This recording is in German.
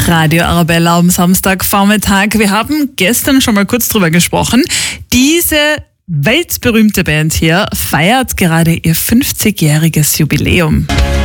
Radio Arabella am Samstagvormittag. Wir haben gestern schon mal kurz drüber gesprochen. Diese weltberühmte Band hier feiert gerade ihr 50-jähriges Jubiläum.